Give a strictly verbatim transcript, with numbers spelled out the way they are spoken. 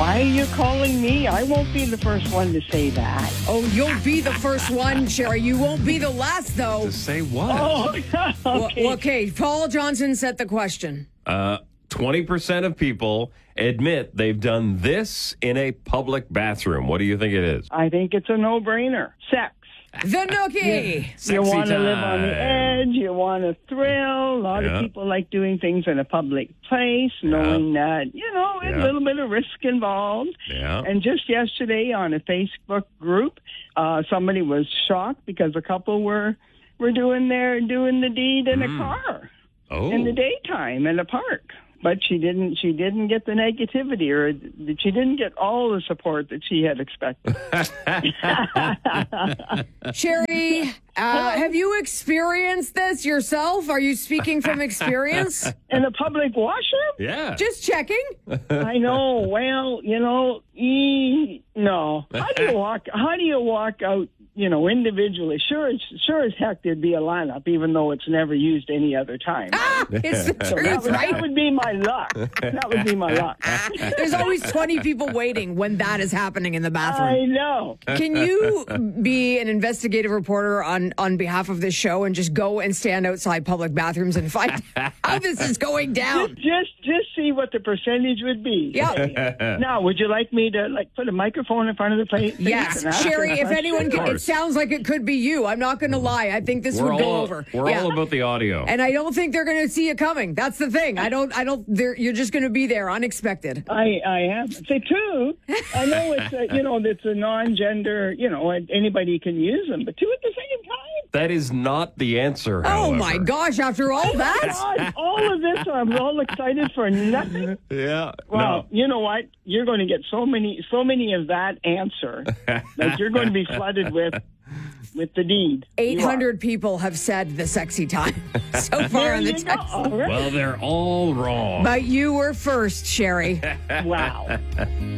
Why are you calling me? I won't be the first one to say that. Oh, you'll be the first one, Sherry. You won't be the last, though. To say what? Oh, okay. Well, okay, Paul Johnson set the question. Uh, twenty percent of people admit they've done this in a public bathroom. What do you think it is? I think it's a no-brainer. Sex. The Nookie. Sexy you want to live on the time. edge. You want to thrill. A lot Yeah. of people like doing things in a public place, knowing that, you know, Yeah. a little bit of risk involved. Yeah. And just yesterday on a Facebook group, uh, somebody was shocked because a couple were were doing their doing the deed in Mm. a car Oh. in the daytime in a park. But she didn't. She didn't get the negativity, or she didn't get all the support that she had expected. Sherry, uh, have you experienced this yourself? Are you speaking from experience? In a public washroom? Yeah. Just checking. I know. Well, you know, e- no. How do you walk? How do you walk out? You know, individually. Sure, it's, sure as heck there'd be a lineup, even though it's never used any other time. Ah, it's the So that, truth, would, right? that would be my luck. That would be my luck. There's always twenty people waiting when that is happening in the bathroom. I know. Can you be an investigative reporter on, on behalf of this show and just go and stand outside public bathrooms and find how this is going down? Just, just see what the percentage would be. Yeah. Now, would you like me to like put a microphone in front of the place? Yes, and ask Sherry, a if question? anyone can, it sounds like it could be you. I'm not going to lie. I think this We're would go all, over. We're Yeah. all about the audio. And I don't think they're going to see you coming. That's the thing. I don't, I don't, they're, you're just going to be there unexpected. I, I have. Say two. I know it's a, you know, it's a non-gender, you know, anybody can use them, but two at the same time? That is not the answer, Oh however. my gosh, after all that? God, all of this, I'm all excited for nothing. Yeah. Well, you know what? You're going to get so many, so many of that answer that you're going to be flooded with, with the deed. eight hundred people have said the sexy time so far There on the you go. text. All right. Well, they're all wrong. But you were first, Sherry. Wow.